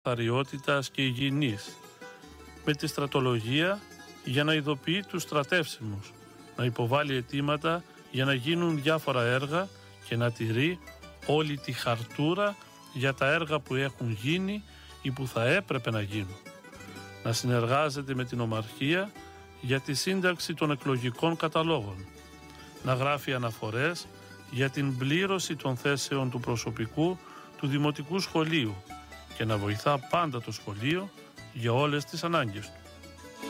καθαριότητας και υγιεινής, με τη στρατολογία για να ειδοποιεί τους στρατεύσιμους, να υποβάλει αιτήματα για να γίνουν διάφορα έργα και να τηρεί όλη τη χαρτούρα για τα έργα που έχουν γίνει ή που θα έπρεπε να γίνουν. Να συνεργάζεται με την Ομαρχία για τη σύνταξη των εκλογικών καταλόγων, να γράφει αναφορές για την πλήρωση των θέσεων του προσωπικού του Δημοτικού Σχολείου και να βοηθά πάντα το σχολείο για όλες τις ανάγκες του.